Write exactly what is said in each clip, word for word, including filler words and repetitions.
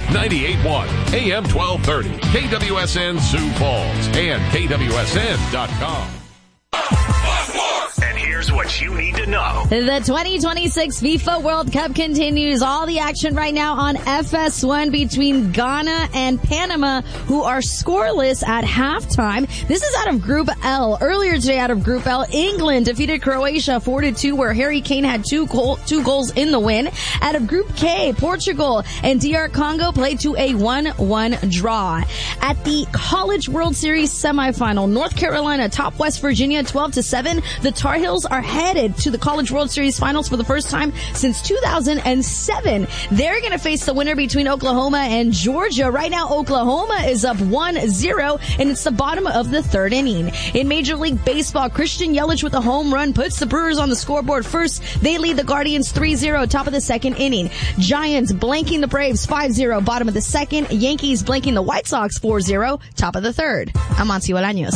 ninety-eight point one, A M twelve thirty, K W S N Sioux Falls, and K W S N dot com. And here's what you need to know. The twenty twenty-six FIFA World Cup continues. All the action right now on F S one between Ghana and Panama, who are scoreless at halftime. This is out of Group L. Earlier today, out of Group L, England defeated Croatia four to two, where Harry Kane had two, goal, two goals in the win. Out of Group K, Portugal and D R Congo played to a one one draw. At the College World Series semifinal, North Carolina topped West Virginia twelve to seven. The Tar Heels are headed to the College World Series finals for the first time since two thousand seven. They're going to face the winner between Oklahoma and Georgia. Right now, Oklahoma is up one zero, and it's the bottom of the third inning. In Major League Baseball, Christian Yelich with a home run puts the Brewers on the scoreboard first. They lead the Guardians three zero, top of the second inning. Giants blanking the Braves five zero, bottom of the second. Yankees blanking the White Sox four zero, top of the third. I'm Monty Bolaños.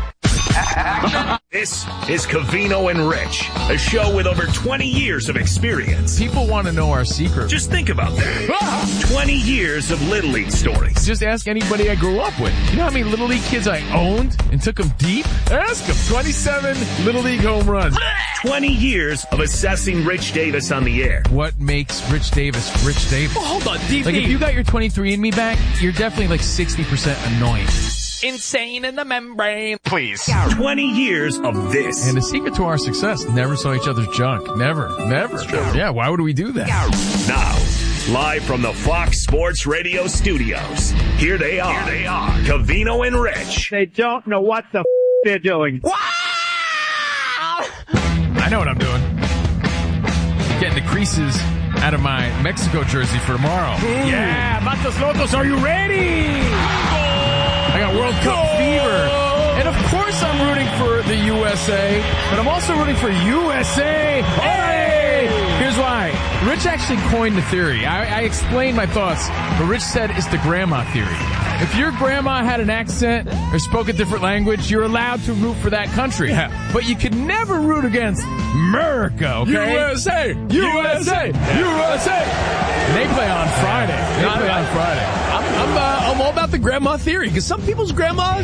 This is Covino and Rich, a show with over twenty years of experience. People want to know our secret. Just think about that. twenty years of Little League stories. Just ask anybody I grew up with. You know how many Little League kids I owned and took them deep? Ask them. twenty-seven Little League home runs. twenty years of assessing Rich Davis on the air. What makes Rich Davis Rich Davis? Oh, hold on, D P. Like, if you got your twenty-three and me back, you're definitely like sixty percent annoying. Insane in the membrane. Please. twenty years of this. And the secret to our success, never saw each other's junk. Never. Never. Yeah, why would we do that? Now, live from the Fox Sports Radio studios, here they are. Here they are. Covino and Rich. They don't know what the f*** they're doing. Wow! I know what I'm doing. Getting the creases out of my Mexico jersey for tomorrow. Ooh. Yeah, Matos Locos, are you ready? I got World Cup fever. And of course I'm rooting for the U S A, but I'm also rooting for U S A. Hey! Here's why. Rich actually coined the theory. I, I explained my thoughts, but Rich said it's the grandma theory. If your grandma had an accent or spoke a different language, you're allowed to root for that country. Yeah. But you could never root against America, okay? U S A! U S A! U S A! And they play on Friday. They play on Friday. I'm, I'm, uh, I'm all about the grandma theory, because some people's grandmas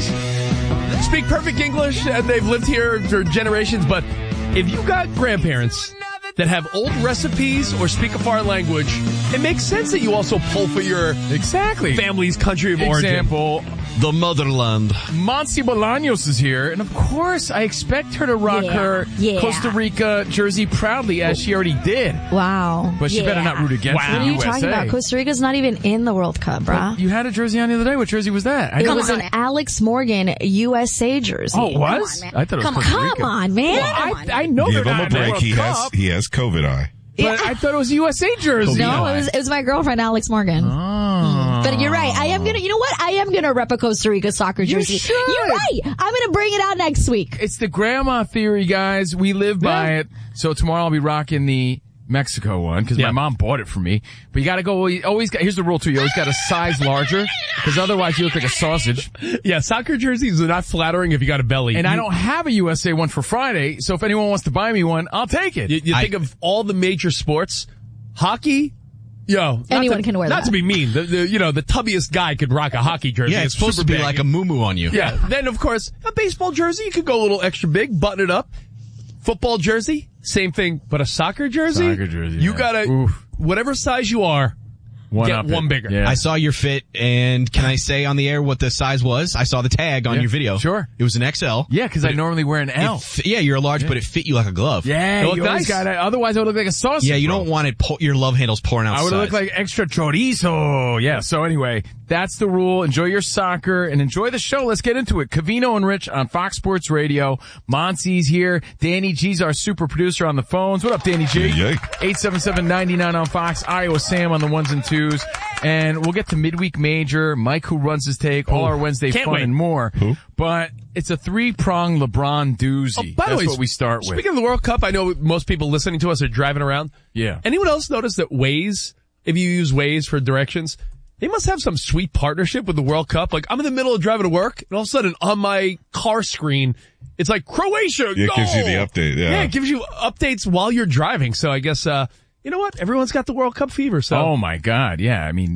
speak perfect English and they've lived here for generations, but if you got grandparents that have old recipes or speak a foreign language, it makes sense that you also pull for your exactly family's country of origin. Example, the motherland. Monty Bolaños is here, and of course, I expect her to rock yeah, her yeah. Costa Rica jersey proudly, as she already did. Wow. But she yeah. better not root against wow. the What are you U S A. talking about? Costa Rica's not even in the World Cup, bruh. But you had a jersey on the other day. What jersey was that? I It know was an Alex Morgan U S A jersey. Oh, it was? Come on, I thought it was come, Costa Rica. come on, man. Well, Come I, on. I know Give they're him not a in the break. World He has Cup, he has COVID eye. but I thought it was U S A jersey. No, it was it was my girlfriend, Alex Morgan. Oh. But you're right. I am gonna. You know what? I am gonna rep a Costa Rica soccer jersey. You should. You're right. I'm gonna bring it out next week. It's the grandma theory, guys. We live by Yeah. it. So tomorrow I'll be rocking the Mexico one because Yeah. my mom bought it for me. But you got to go. You always got, here's the rule too. You always got a size larger because otherwise you look like a sausage. Yeah, soccer jerseys are not flattering if you got a belly. And you, I don't have a U S A one for Friday. So if anyone wants to buy me one, I'll take it. You, you I, think of all the major sports, hockey. Yo, not Anyone to, can wear not that. to be mean, the, the you know the tubbiest guy could rock a hockey jersey. Yeah, it's supposed to super be big. like a moo-moo on you. Yeah. Then of course a baseball jersey, you could go a little extra big, button it up. Football jersey, same thing, but a soccer jersey. Soccer jersey, You yeah. gotta Oof. whatever size you are. one Get up one it. bigger. Yeah. I saw your fit, and can I say on the air what the size was? I saw the tag on Yeah, your video. sure. It was an X L. Yeah, because I normally wear an L. It fi- yeah, you're a large, but it fit you like a glove. Yeah, It looked you always nice. gotta, otherwise I would look like a sausage. Yeah, you bro. don't want it, po- your love handles pouring I outside. would have looked like extra chorizo. Yeah, so anyway, that's the rule. Enjoy your soccer and enjoy the show. Let's get into it. Covino and Rich on Fox Sports Radio. Monty's here. Danny G's our super producer on the phones. What up, Danny G? Yay, yay. eight seven seven, nine nine on Fox. Iowa Sam on the ones and twos. And we'll get to midweek major, Mike who runs his take, all our Wednesday Can't fun wait. and more. Who? But it's a three-prong LeBron doozy. Oh, by the That's way, what we start with. Speaking of the World Cup, I know most people listening to us are driving around. Yeah. Anyone else notice that Waze, if you use Waze for directions, they must have some sweet partnership with the World Cup. Like, I'm in the middle of driving to work, and all of a sudden on my car screen, it's like Croatia. Yeah, it gives you the goal! update, yeah. Yeah, it gives you updates while you're driving. So I guess, uh, you know what? Everyone's got the World Cup fever. So Oh my God. Yeah. I mean,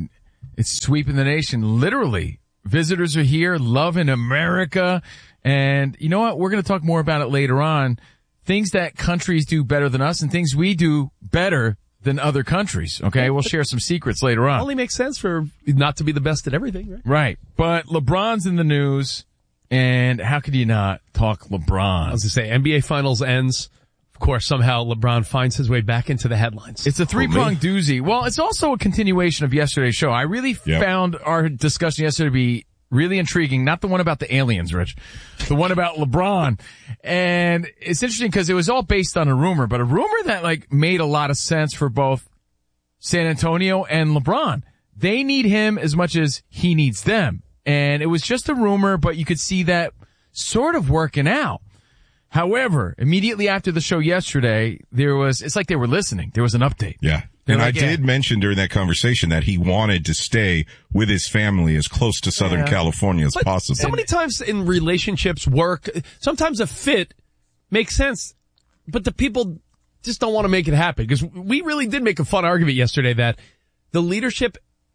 It's sweeping the nation, literally. Visitors are here, loving America. And you know what? We're going to talk more about it later on. Things that countries do better than us and things we do better than other countries. Okay, we'll share some secrets later on. It only makes sense for not to be the best at everything, right? Right. But LeBron's in the news, and how could you not talk LeBron? I was going to say, N B A Finals ends. Of course, somehow LeBron finds his way back into the headlines. It's a three-pronged doozy. Well, it's also a continuation of yesterday's show. I really Yep. found our discussion yesterday to be really intriguing. Not the one about the aliens, Rich. The one about LeBron. And it's interesting because it was all based on a rumor, but a rumor that like made a lot of sense for both San Antonio and LeBron. They need him as much as he needs them. And it was just a rumor, but you could see that sort of working out. However, immediately after the show yesterday, there was, it's like they were listening. There was an update. Yeah. They're And like, I did yeah. mention during that conversation that he wanted to stay with his family as close to Southern Yeah. California as But possible. so many times in relationships, work, sometimes a fit makes sense, but the people just don't want to make it happen. Because we really did make a fun argument yesterday that the leadership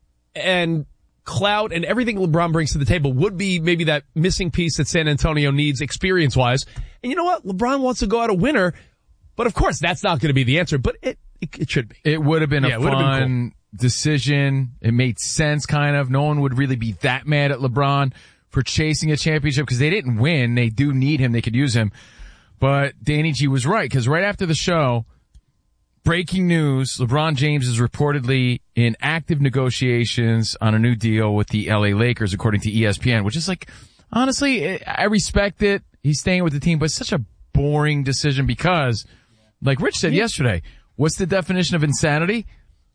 and clout and everything LeBron brings to the table would be maybe that missing piece that San Antonio needs experience-wise. And you know what? LeBron wants to go out a winner, but of course that's not going to be the answer, but it, it, it should be. It would have been a Yeah, it would have been fun decision. It made sense, kind of. No one would really be that mad at LeBron for chasing a championship because they didn't win. They do need him. They could use him. But Danny G was right because right after the show, breaking news, LeBron James is reportedly in active negotiations on a new deal with the L A Lakers, according to E S P N, which is like, honestly, I respect it. He's staying with the team, but it's such a boring decision because, like Rich said yesterday, what's the definition of insanity?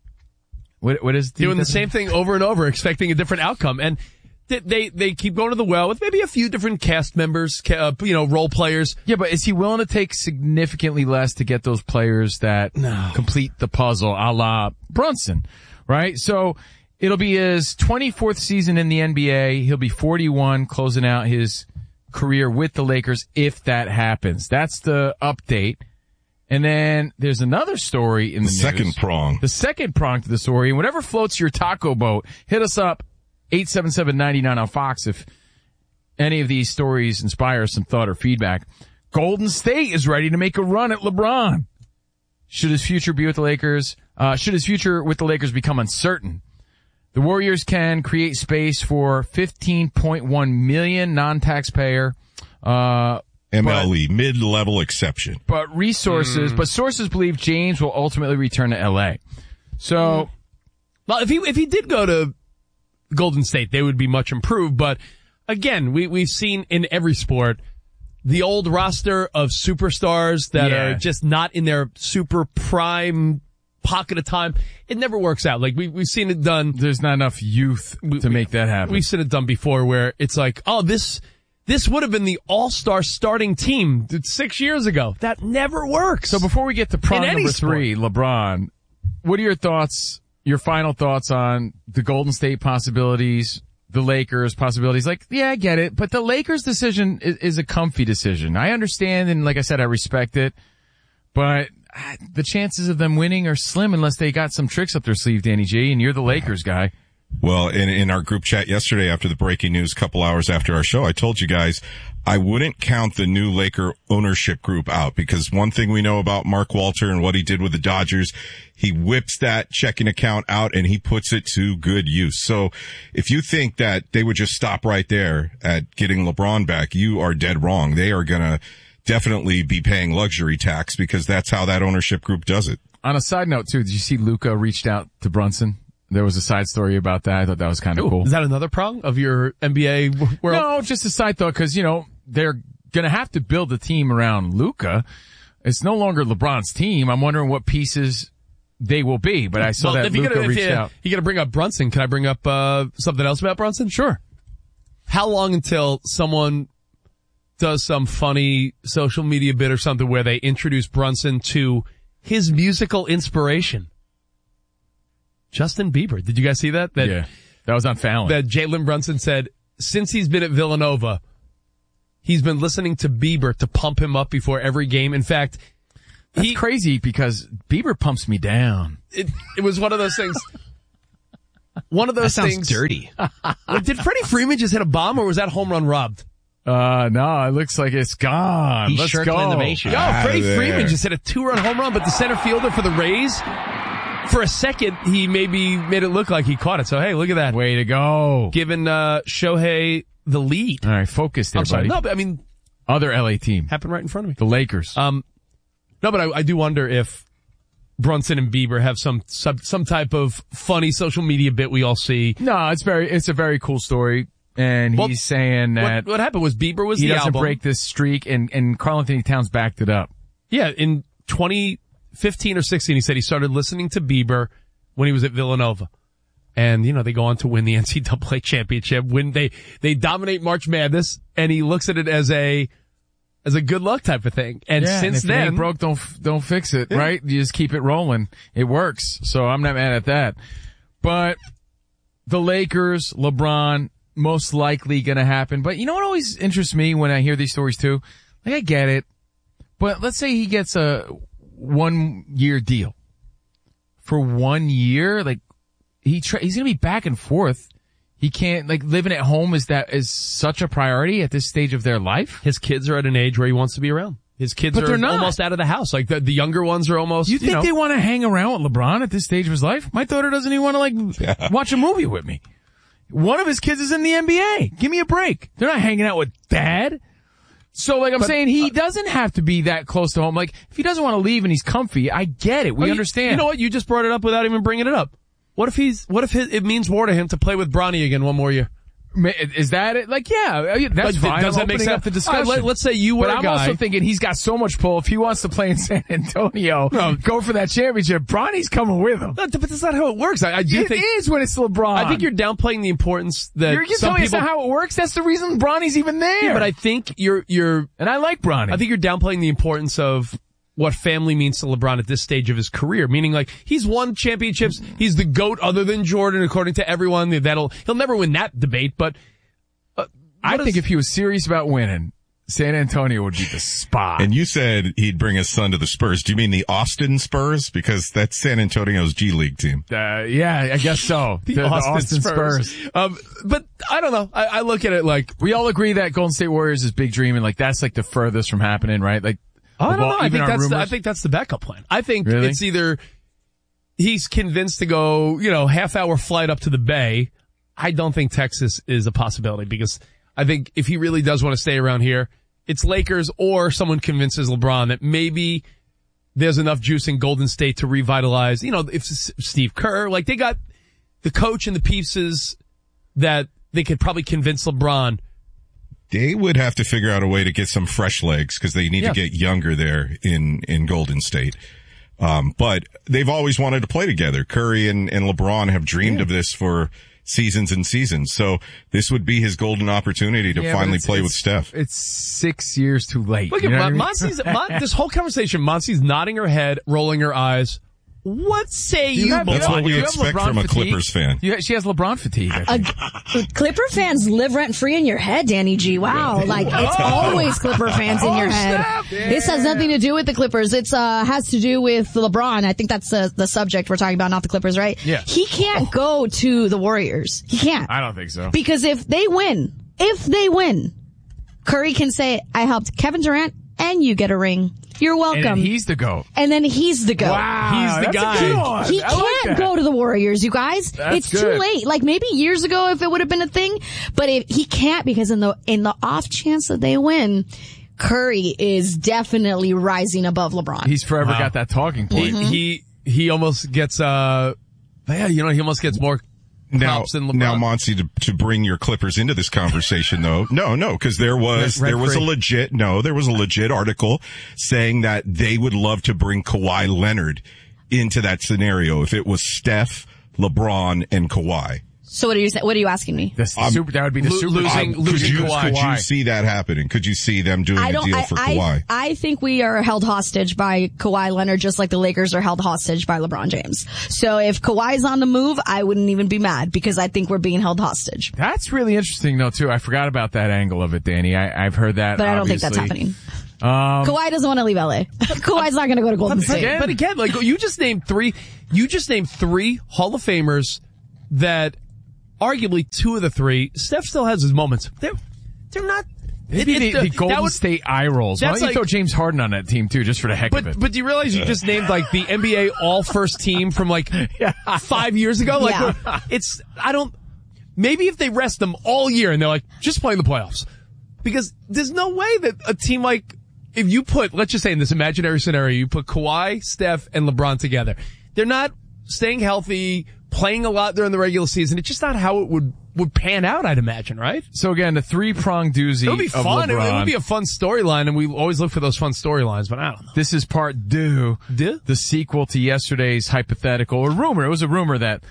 What, what is the Doing the definition? same thing over and over, expecting a different outcome. And they, they, they keep going to the well with maybe a few different cast members, ca- uh, you know, role players. Yeah, but is he willing to take significantly less to get those players that No. complete the puzzle, a la Brunson, right? So it'll be his twenty-fourth season in the N B A. He'll be forty-one, closing out his career with the Lakers if that happens. That's the update. And then there's another story in the, The news. second prong. The second prong to the story. And whatever floats your taco boat, hit us up, eight seven seven, nine nine on Fox if any of these stories inspire some thought or feedback. Golden State is ready to make a run at LeBron. Should his future be with the Lakers? Uh, should his future with the Lakers become uncertain? The Warriors can create space for fifteen point one million non-taxpayer, uh, M L E, mid-level exception. but resources, but sources believe James will ultimately return to L A. So, Well, if he, if he did go to Golden State, they would be much improved. But again, we, we've seen in every sport the old roster of superstars that Yeah. are just not in their super prime pocket of time. It never works out. Like we, we've seen it done. there's not enough youth to make that happen. We've seen it done before where it's like, oh, this, this would have been the all-star starting team six years ago. That never works. So before we get to prong In any number sport. three, LeBron, what are your thoughts, your final thoughts on the Golden State possibilities, the Lakers possibilities? Like, yeah, I get it, but the Lakers decision is, is a comfy decision. I understand, and like I said, I respect it, but ah, the chances of them winning are slim unless they got some tricks up their sleeve, Danny G, and you're the Lakers guy. Well, in, in our group chat yesterday after the breaking news, a couple hours after our show, I told you guys I wouldn't count the new Laker ownership group out because one thing we know about Mark Walter and what he did with the Dodgers, he whips that checking account out and he puts it to good use. So if you think that they would just stop right there at getting LeBron back, you are dead wrong. They are going to definitely be paying luxury tax because that's how that ownership group does it. On a side note, too, did you see Luka reached out to Brunson? There was a side story about that. I thought that was kind of cool. Is that another prong of your N B A world? No, just a side thought, because, you know, they're going to have to build a team around Luka. It's no longer LeBron's team. I'm wondering what pieces they will be, but I saw Well, that if you're Luka gonna, if reached you, out. You're going to bring up Brunson. Can I bring up uh, something else about Brunson? Sure. How long until someone does some funny social media bit or something where they introduce Brunson to his musical inspiration? Justin Bieber. Did you guys see that? That yeah, that was on Fallon. that Jalen Brunson said since he's been at Villanova, he's been listening to Bieber to pump him up before every game. In fact, That's he, crazy because Bieber pumps me down. it, it was one of those things. one of those that sounds things. dirty. Did Freddie Freeman just hit a bomb, or was that home run robbed? Uh, no, it looks like it's gone. He Let's shirked go. an innovation. Yo, Ah, Freddie there. Freeman just hit a two-run home run, but the center fielder for the Rays, for a second, he maybe made it look like he caught it. So, hey, look at that. Way to go. Giving uh, Shohei the lead. All right, focus there, I'm sorry. buddy. No, but I mean, Other L A team. happened right in front of me. The Lakers. Um, no, but I, I do wonder if Brunson and Bieber have some, some some type of funny social media bit we all see. no, it's very, it's a very cool story. And Well, he's saying that What, what happened was Bieber was he the doesn't album. break this streak, and, and Karl Anthony Towns backed it up. Yeah, in twenty fifteen or sixteen, he said he started listening to Bieber when he was at Villanova. And, you know, they go on to win the N C double A championship, when they, they dominate March Madness, and he looks at it as a, as a good luck type of thing. And Yeah, since and if it then, ain't broke, don't don't fix it, right? You just keep it rolling. It works. So I'm not mad at that. But the Lakers, LeBron, most likely going to happen. But you know what always interests me when I hear these stories too? Like, I get it. But let's say he gets a one year deal. For one year, like, he tra- he's going to be back and forth. He can't, like, living at home is that, is such a priority at this stage of their life. his kids are at an age where he wants to be around. His kids But are they're not. almost out of the house. Like the, the younger ones are almost, You you, think know, they want to hang around with LeBron at this stage of his life? My daughter doesn't even want to, like, Yeah. watch a movie with me. One of his kids is in the N B A. Give me a break. They're not hanging out with dad. So, like, I'm But, saying he uh, doesn't have to be that close to home. Like, if he doesn't want to leave and he's comfy, I get it. We Oh, you- understand. You know what? You just brought it up without even bringing it up. What if he's, what if his, it means more to him to play with Bronny again one more year? Ma- Is that it? Like, yeah, that's But fine. does I'm that make opening sense? up the All discussion. right, let- let's say you were But a I'm guy- also thinking he's got so much pull. If he wants to play in San Antonio, go for that championship, Bronny's coming with him. No, but that's not how it works. I, I do It think, is when it's LeBron. I think you're downplaying the importance that You're, you're some telling me people, that's not how it works? That's the reason Bronny's even there. yeah, but I think you're, you're, and I like Bronny. I think you're downplaying the importance of what family means to LeBron at this stage of his career. Meaning, like, he's won championships. He's the GOAT other than Jordan, according to everyone. That'll, he'll never win that debate, but, uh, I what think is- if he was serious about winning, San Antonio would be the spot. And you said he'd bring his son to the Spurs. Do you mean the Austin Spurs? Because that's San Antonio's G League team. uh, yeah, I guess so. the, Austin, Spurs. Um, but I don't know. I, I look at it like, We all agree that Golden State Warriors is big dream, and like that's like the furthest from happening, right? Like, I of don't all- know. I even think our that's the, I rumors- think that's the backup plan. I think Really? it's either he's convinced to go, you know, half hour flight up to the Bay. I don't think Texas is a possibility, because I think if he really does want to stay around here, it's Lakers, or someone convinces LeBron that maybe there's enough juice in Golden State to revitalize, you know, if S- Steve Kerr, like they got the coach and the pieces that they could probably convince LeBron. They would have to figure out a way to get some fresh legs because they need Yeah. to get younger there in, in Golden State. Um, but they've always wanted to play together. Curry and, and LeBron have dreamed Yeah. of this for seasons and seasons. So this would be his golden opportunity to Yeah, but finally it's- play with it's- Steph. It's six years too late. Look you at know what I Mon- mean? Monsi's, Mon- this whole conversation, Monsi's nodding her head, rolling her eyes. What say you, have- That's Bob? what we you have expect LeBron from a fatigue? Clippers fan. Yeah, she has LeBron fatigue. I think. Clipper fans live rent free in your head, Danny G. Wow. Like, it's always Clipper fans in your head. This has nothing to do with the Clippers. It's, uh, has to do with LeBron. I think that's uh, the subject we're talking about, not the Clippers, right? Yeah. He can't go to the Warriors. He can't. I don't think so. Because if they win, if they win, Curry can say, I helped Kevin Durant and you get a ring. You're And welcome. then he's the GOAT. And then he's the GOAT. Wow, He's the that's a guy. good one. He I like can't that. go to the Warriors, you guys. That's it's too good. late. Like maybe years ago if it would have been a thing, but if he can't because in the in the off chance that they win, Curry is definitely rising above LeBron. He's forever Wow. got that talking He, point. he, he almost gets, uh, yeah, you know, he almost gets more Now, props than LeBron. now, Monty, to, to bring your Clippers into this conversation, though, no, no, because there was Rent- there was a rent-free. legit no, there was a legit article saying that they would love to bring Kawhi Leonard into that scenario if it was Steph, LeBron, and Kawhi. so what are you sa- what are you asking me? That's the I'm super, that would be the lo- super. losing- Um, could losing you Kawhi. could you see that happening? Could you see them doing I a don't. deal I, for I, Kawhi? I think we are held hostage by Kawhi Leonard, just like the Lakers are held hostage by LeBron James. So if Kawhi's on the move, I wouldn't even be mad because I think we're being held hostage. That's really interesting, though, too. I forgot about that angle of it, Danny. I, I've heard that. But I don't think that's obviously. happening. Um, Kawhi doesn't want to leave L A. Kawhi's not going to go to Golden But State. again, but again, like you just named three, you just named three Hall of Famers that arguably two of the three, Steph still has his moments. They're, they're not... Maybe it, it, the, the that Golden would, State eye rolls. Why don't you like, throw James Harden on that team too, just for the heck but, of it? But do you realize you just named like the N B A all-first team from like five years ago? Like Yeah. it's, I don't, maybe if they rest them all year and they're like, just play in the playoffs. Because there's no way that a team like, if you put, let's just say in this imaginary scenario, you put Kawhi, Steph, and LeBron together. They're not staying healthy, playing a lot during the regular season. It's just not how it would would pan out, I'd imagine, right? So again, the three-pronged doozy It would be of fun. It, LeBron. it would be a fun storyline, and we always look for those fun storylines, but I don't know. This is part deux, Deux? the sequel to yesterday's hypothetical or rumor. It was a rumor that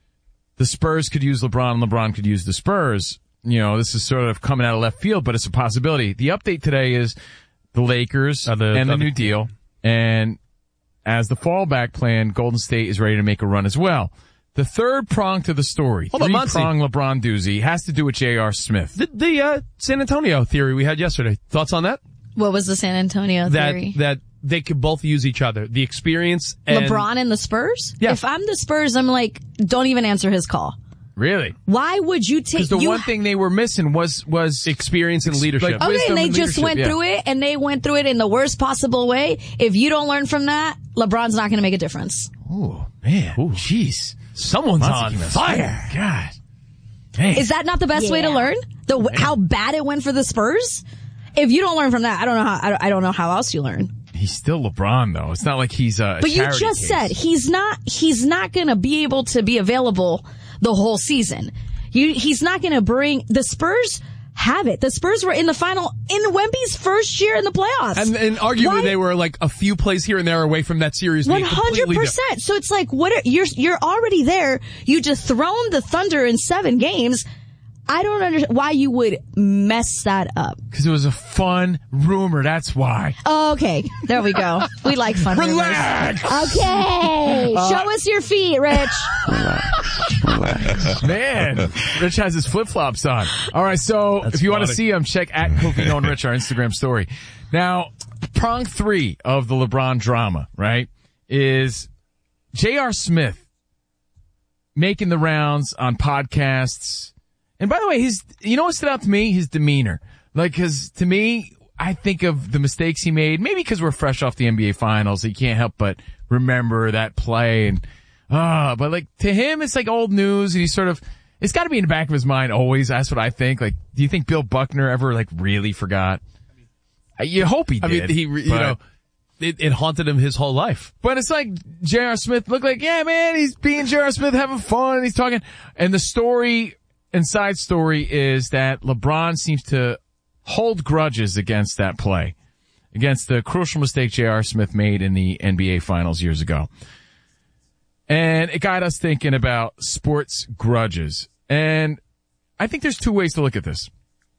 the Spurs could use LeBron and LeBron could use the Spurs. You know, this is sort of coming out of left field, but it's a possibility. The update today is the Lakers Uh, the- and the uh, new deal. And as the fallback plan, Golden State is ready to make a run as well. The third prong to the story, Hold on, Muncie. three-prong LeBron doozy, has to do with J R. Smith. The, the uh, San Antonio theory we had yesterday. Thoughts on that? What was the San Antonio That theory? that they could both use each other. The experience and LeBron and the Spurs? Yeah. If I'm the Spurs, I'm like, don't even answer his call. Really? Why would you take... Because the you one thing they were missing was was experience and leadership. like- Okay, wisdom and they and just leadership, went yeah. through it, and they went through it in the worst possible way. If you don't learn from that, LeBron's not going to make a difference. Oh man, jeez, Someone's Monty on came out fire. God, man. Is that not the best way to learn? The how bad it went for the Spurs? If you don't learn from that, I don't know how. I don't, I don't know how else you learn. He's still LeBron though. It's not like he's a. But you charity just case. said he's not. He's not going to be able to be available the whole season. You, he's not going to bring the Spurs. Have it. The Spurs were in the final in Wemby's first year in the playoffs. And, and arguably Why- they were like a few plays here and there away from that series being One hundred completely different. percent. So it's like, what? Are, you're you're already there. You dethroned the Thunder in seven games. I don't understand why you would mess that up. because it was a fun rumor. That's why. Okay, there we go. We like fun Relax. rumors. Okay, show us your feet, Rich. Man, Rich has his flip flops on. All right, so That's if you want to funny. see him, check at Covino and Rich, our Instagram story. Now, prong three of the LeBron drama, right, is J R. Smith making the rounds on podcasts. And by the way, his, you know what stood out to me? His demeanor. Like, cause to me, I think of the mistakes he made, maybe because we're fresh off the N B A finals. So you can't help but remember that play and, ah, uh, but like to him, it's like old news and he's sort of, it's gotta be in the back of his mind always. That's what I think. Like, do you think Bill Buckner ever like really forgot? You hope he did. I mean, he, you but- know, it, it haunted him his whole life. But it's like J R. Smith looked like, yeah, man, he's being J R. Smith, having fun. He's talking. And the story and side story is that LeBron seems to hold grudges against that play, against the crucial mistake J R. Smith made in the N B A finals years ago. And it got us thinking about sports grudges. And I think there's two ways to look at this.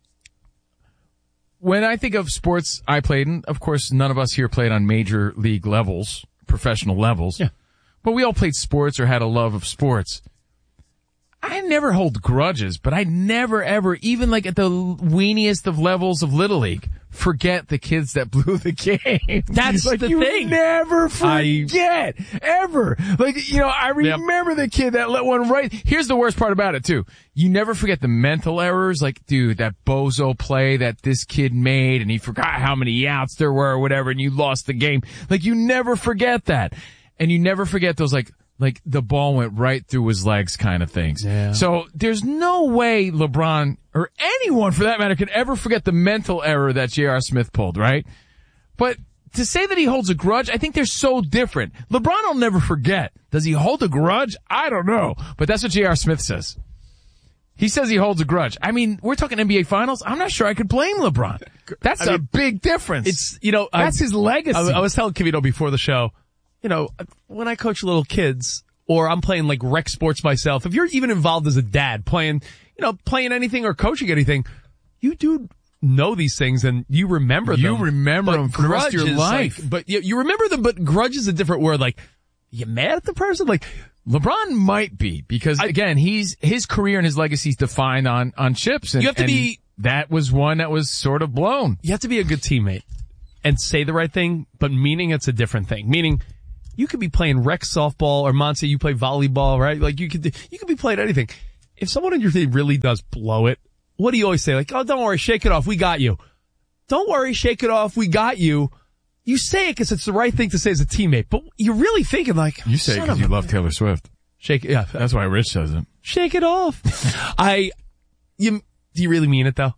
When I think of sports I played in, of course, none of us here played on major league levels, professional levels. Yeah. But we all played sports or had a love of sports. I never hold grudges, but I never ever, even like at the weeniest of levels of Little League, forget the kids that blew the game. That's like the you thing. never I- forget, ever. Like, you know, I remember the kid that let one right. Here's the worst part about it too. You never forget the mental errors. Like, dude, that bozo play that this kid made and he forgot how many outs there were or whatever and you lost the game. Like, you never forget that. And you never forget those like, like the ball went right through his legs kind of things. Yeah. So there's no way LeBron or anyone for that matter could ever forget the mental error that J R. Smith pulled, right? But to say that he holds a grudge, I think they're so different. LeBron will never forget. Does he hold a grudge? I don't know. But that's what J R. Smith says. He says he holds a grudge. I mean, we're talking N B A finals. I'm not sure I could blame LeBron. That's I a mean, big difference. It's, you know, that's I, his legacy. I, I was telling Kivito before the show, you know, when I coach little kids or I'm playing like rec sports myself, if you're even involved as a dad playing, you know, playing anything or coaching anything, you do know these things and you remember them. You remember But them for the rest of your grudge is life. like- but you, you remember them, but grudge is a different word. Like, you mad at the person? Like, LeBron might be because I- again, he's his career and his legacy is defined on on chips. And, You have to and be- That was one that was sort of blown. you have to be a good teammate and say the right thing, but meaning it's a different thing. Meaning, you could be playing rec softball, or Monse, you play volleyball, right? Like you could, you could be playing anything. If someone on your team really does blow it, what do you always say? Like, oh, don't worry, shake it off, we got you. Don't worry, shake it off, we got you. You say it because it's the right thing to say as a teammate, but you're really thinking like, you say it because you love Taylor Swift. Shake it, yeah. That's why Rich says it. Shake it off. I, you, do you really mean it though?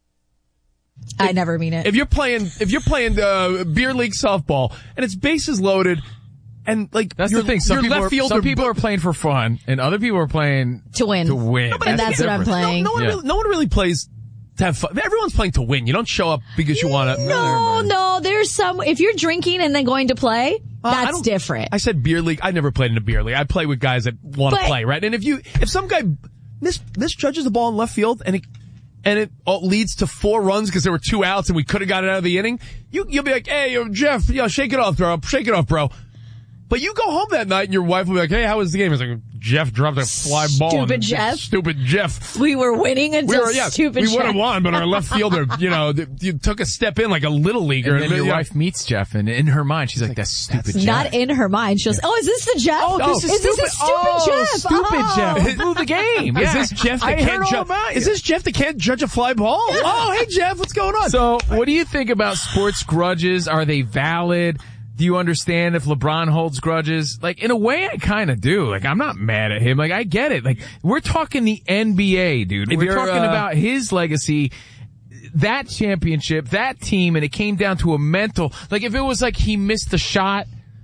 I never mean it. If you're playing, if you're playing uh, beer league softball and it's bases loaded, and like that's the thing. Some your people, left are, fielder, some people are playing for fun, and other people are playing to win. To win, no, and that's, that's what I'm playing. No, no one, yeah. really, no one really plays to have fun. Everyone's playing to win. You don't show up because you want to. No, no. There's some. If you're drinking and then going to play, uh, that's different. I said beer league. I never played in a beer league. I play with guys that want to play, right? And if you, if some guy mis misjudges the ball in left field and it. And it leads to four runs because there were two outs and we could have got it out of the inning. You, you'll be like, hey, yo, Jeff, yo, shake it off, bro. Shake it off, bro. But you go home that night and your wife will be like, hey, how was the game? It's like, Jeff dropped a fly ball. Stupid and Jeff. Stupid Jeff. We were winning until we were, yeah, stupid we Jeff. would have won, but our left fielder, you know, you took a step in like a little leaguer. And then and your yeah. wife meets Jeff, and in her mind, she's like, that's stupid Jeff. Not in her mind. She goes, oh, is this the Jeff? Oh, this is, is stupid. this a stupid oh, Jeff? Stupid oh. Jeff. Who blew the game? Is Yeah. this Jeff that I can't heard all ju- about Is you. this Jeff that can't judge a fly ball? Oh, hey, Jeff, what's going on? So, what do you think about sports grudges? Are they valid? Do you understand if LeBron holds grudges? Like, in a way, I kind of do. Like, I'm not mad at him. Like, I get it. Like, we're talking the N B A, dude. If We're you're, talking uh, about his legacy, that championship, that team, and it came down to a mental, like, if it was like he missed the shot,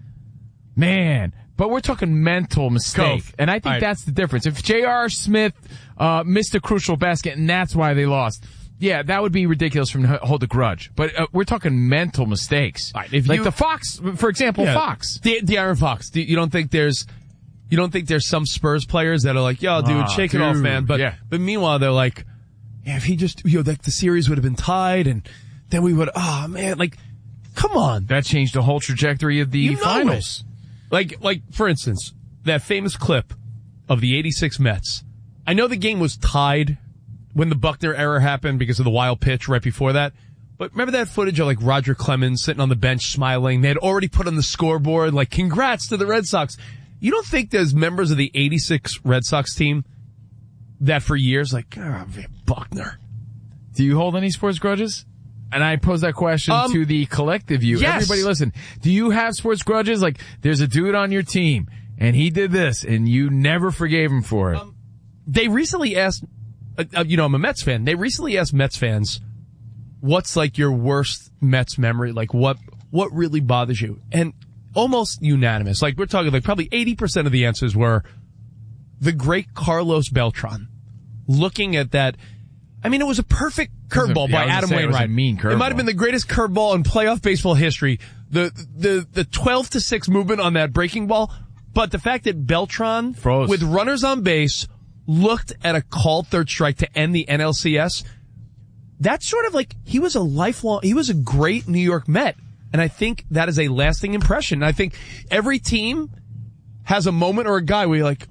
man. But we're talking mental mistake. Cove. And I think All right. that's the difference. If J R. Smith, uh, missed a crucial basket and that's why they lost, yeah, that would be ridiculous for him to hold a grudge. But uh, we're talking mental mistakes. Right, if like you- the Fox, for example, Yeah. Fox. De- De'Aaron Fox. Do, you don't think there's, you don't think there's some Spurs players that are like, yo, dude, Ah, shake it off, dude. man. But, Yeah. but meanwhile, they're like, yeah, if he just, you know, like the series would have been tied and then we would, oh man, like, come on. That changed the whole trajectory of the You know finals. it. Like, like, for instance, that famous clip of the eighty-six Mets. I know the game was tied when the Buckner error happened because of the wild pitch right before that. But remember that footage of like Roger Clemens sitting on the bench smiling? They had already put on the scoreboard like, congrats to the Red Sox. You don't think there's members of the eighty-six Red Sox team that for years like, oh, Buckner. Do you hold any sports grudges? And I pose that question Um, to the collective you. yes. Everybody listen. Do you have sports grudges? Like, there's a dude on your team and he did this and you never forgave him for it. Um, they recently asked, uh, uh, you know, I'm a Mets fan. They recently asked Mets fans, what's like your worst Mets memory? Like what, what really bothers you? And almost unanimous. Like we're talking like probably eighty percent of the answers were the great Carlos Beltran. Looking at that, I mean, it was a perfect curveball Yeah, I by was gonna Adam say it was a Wainwright. mean It might have curveball. been the greatest curveball in playoff baseball history. The, the, the twelve to six movement on that breaking ball. But the fact that Beltran, Froze. with runners on base, looked at a called third strike to end the N L C S, that's sort of like, he was a lifelong, he was a great New York Met. And I think that is a lasting impression. I think every team has a moment or a guy where you're like,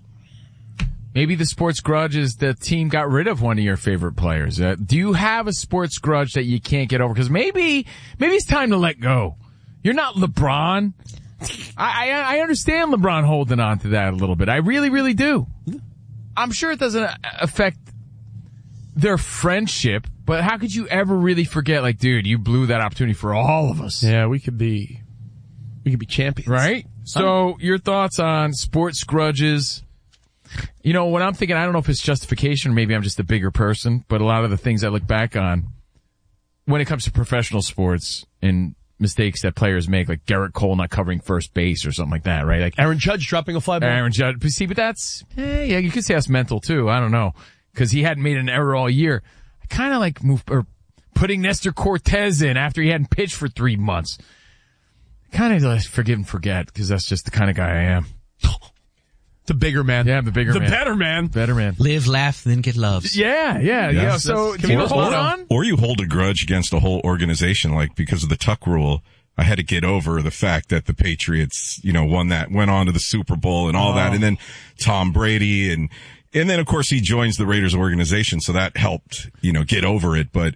Maybe the sports grudge is the team got rid of one of your favorite players. Uh, do you have a sports grudge that you can't get over? Because maybe, maybe it's time to let go. You're not LeBron. I, I, I understand LeBron holding on to that a little bit. I really, really do. I'm sure it doesn't affect their friendship, but how could you ever really forget, like, dude, you blew that opportunity for all of us. yeah, we could be, we could be champions. Right? So your thoughts on sports grudges? You know, when I'm thinking, I don't know if it's justification or maybe I'm just a bigger person, but a lot of the things I look back on when it comes to professional sports and mistakes that players make, like Garrett Cole not covering first base or something like that, right? Like Aaron Judge dropping a fly ball. Aaron Judge. But see, but that's, eh, yeah, you could say that's mental too. I don't know. Cause he hadn't made an error all year. I kind of like move, or putting Nestor Cortez in after he hadn't pitched for three months. Kind of like forgive and forget, cause that's just the kind of guy I am. The bigger man. Yeah, the bigger the man. better man. Better man. Live, laugh, then get loved. Yeah, yeah, yeah. Yeah. So, That's- do you Or- hold or- on? Or you hold a grudge against a whole organization, like because of the Tuck rule. I had to get over the fact that the Patriots, you know, won that, went on to the Super Bowl and all Oh. that. And then Tom Brady and, and then of course he joins the Raiders organization. So that helped, you know, get over it. But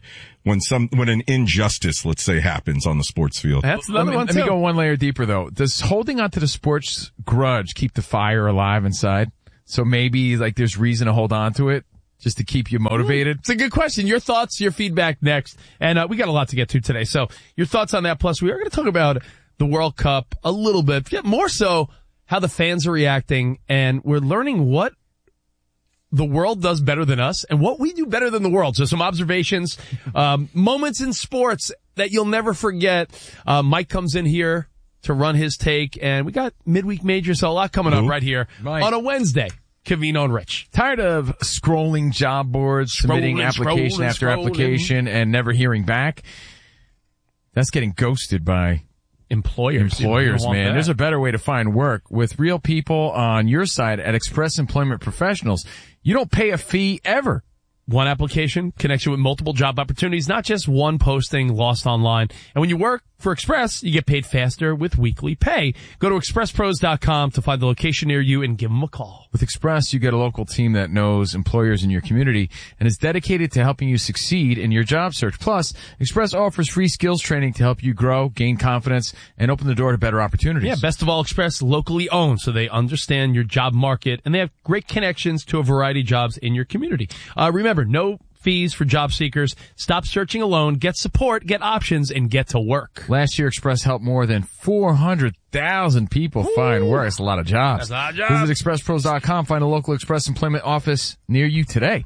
when some when an injustice, let's say, happens on the sports field. That's another let me, one let too. me go one layer deeper though. Does holding on to the sports grudge keep the fire alive inside? So maybe like there's reason to hold on to it just to keep you motivated. It's a good question. Your thoughts, your feedback next, and uh, we got a lot to get to today. So your thoughts on that. Plus, we are going to talk about the World Cup a little bit, yeah, more so how the fans are reacting, and we're learning what the world does better than us and what we do better than the world. So some observations, um, moments in sports that you'll never forget. Uh, Mike comes in here to run his take, and we got midweek major, so a lot coming up right here Mike. on a Wednesday. Cavino and Rich. Tired of scrolling job boards, submitting Scrolling, application scrolling, after scrolling. application, and never hearing back? That's getting ghosted by Employers. employers, You don't want man. that. There's a better way to find work with real people on your side at Express Employment Professionals. You don't pay a fee ever. One application connects you with multiple job opportunities, not just one posting lost online. And when you work for Express, you get paid faster with weekly pay. Go to express pros dot com to find the location near you and give them a call. With Express, you get a local team that knows employers in your community and is dedicated to helping you succeed in your job search. Plus, Express offers free skills training to help you grow, gain confidence, and open the door to better opportunities. Yeah, best of all, Express locally owned, so they understand your job market, and they have great connections to a variety of jobs in your community. Uh, remember, no fees for job seekers. Stop searching alone. Get support, get options, and get to work. Last year, Express helped more than four hundred thousand people Ooh. find work. That's a lot of jobs. That's a lot of jobs. Visit express pros dot com. Find a local Express employment office near you today.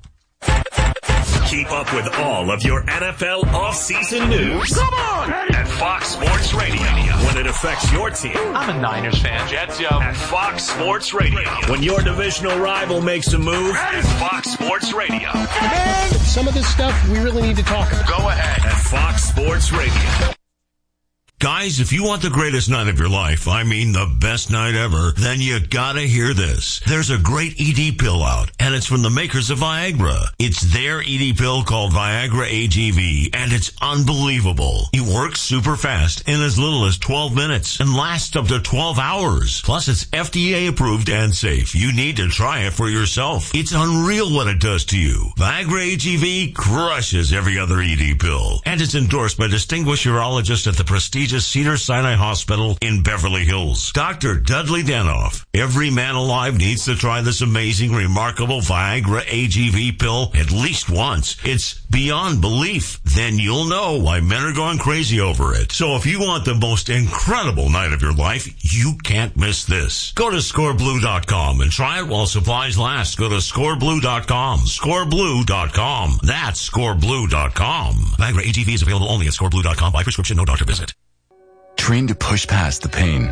Keep up with all of your N F L offseason news. Come on! At Fox Sports Radio. When it affects your team. I'm a Niners fan. Jets, yo. At Fox Sports Radio. When your divisional rival makes a move. At Fox Sports Radio. And some of this stuff we really need to talk about. Go ahead. At Fox Sports Radio. Guys, if you want the greatest night of your life, I mean the best night ever, then you gotta hear this. There's a great E D pill out, and it's from the makers of Viagra. It's their E D pill called Viagra A G V, and it's unbelievable. It works super fast in as little as twelve minutes and lasts up to twelve hours. Plus, it's F D A approved and safe. You need to try it for yourself. It's unreal what it does to you. Viagra A G V crushes every other E D pill, and it's endorsed by distinguished urologists at the prestigious Cedars-Sinai Hospital in Beverly Hills. Doctor Dudley Danoff. Every man alive needs to try this amazing, remarkable Viagra A G V pill at least once. It's beyond belief. Then you'll know why men are going crazy over it. So if you want the most incredible night of your life, you can't miss this. Go to score blue dot com and try it while supplies last. Go to score blue dot com. score blue dot com. That's score blue dot com. Viagra A G V is available only at score blue dot com by prescription, no doctor visit. Trained to push past the pain.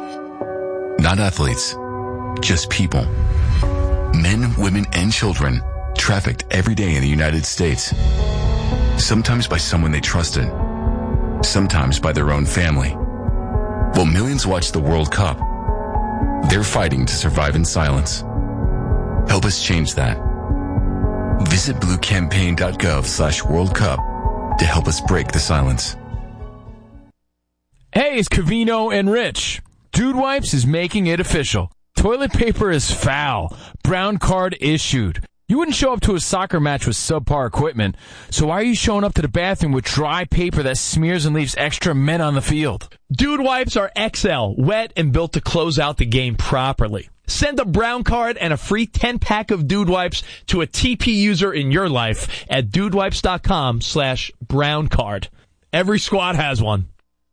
Not athletes, just people. Men, women, and children trafficked every day in the United States. Sometimes by someone they trusted. Sometimes by their own family. While millions watch the World Cup, they're fighting to survive in silence. Help us change that. Visit blue campaign dot gov slash World Cup to help us break the silence. Hey, it's Cavino and Rich. Dude Wipes is making it official. Toilet paper is foul. Brown card issued. You wouldn't show up to a soccer match with subpar equipment, so why are you showing up to the bathroom with dry paper that smears and leaves extra men on the field? Dude Wipes are X L, wet and built to close out the game properly. Send a brown card and a free ten pack of Dude Wipes to a T P user in your life at dudewipes dot com slash brown card. Every squad has one.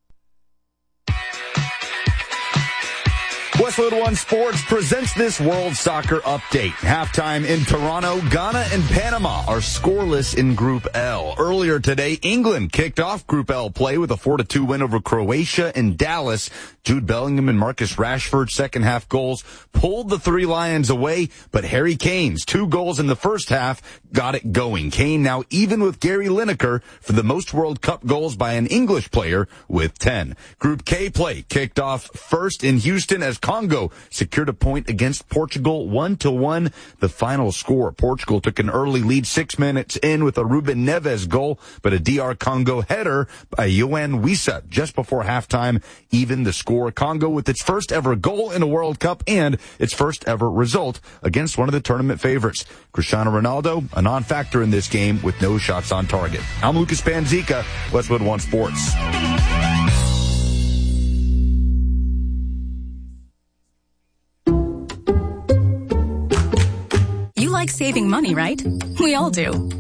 Westwood One Sports presents this World Soccer Update. Halftime in Toronto, Ghana and Panama are scoreless in Group L. Earlier today, England kicked off Group L play with a four to two win over Croatia in Dallas. Jude Bellingham and Marcus Rashford's second half goals pulled the Three Lions away, but Harry Kane's two goals in the first half got it going. Kane now even with Gary Lineker for the most World Cup goals by an English player with ten. Group K play kicked off first in Houston as Congo secured a point against Portugal, one to one. The final score, Portugal took an early lead six minutes in with a Ruben Neves goal, but a D R Congo header by Yohan Wissa just before halftime even the score. Congo with its first ever goal in a World Cup and its first ever result against one of the tournament favorites. Cristiano Ronaldo, a non-factor in this game with no shots on target. I'm Lucas Panzica, Westwood One Sports. You like saving money, right? We all do.